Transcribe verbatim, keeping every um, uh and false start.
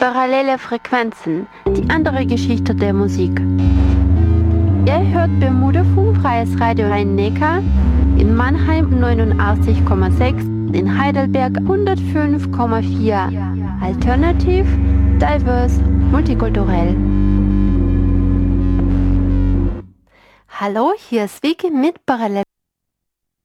Parallele Frequenzen, die andere Geschichte der Musik. Ihr hört Bermuda-Funk, freies Radio Rhein-Neckar, in Mannheim neunundachtzig Komma sechs, in Heidelberg hundertfünf Komma vier. Alternativ, diverse, multikulturell. Hallo, hier ist Vicky mit Parallel.